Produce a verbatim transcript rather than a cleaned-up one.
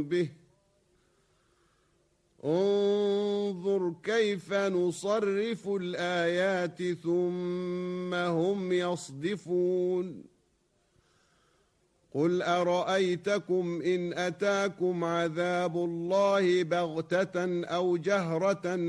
به انظر كيف نصرف الآيات ثم هم يصدفون قل أرأيتكم إن أتاكم عذاب الله بغتة أو جهرة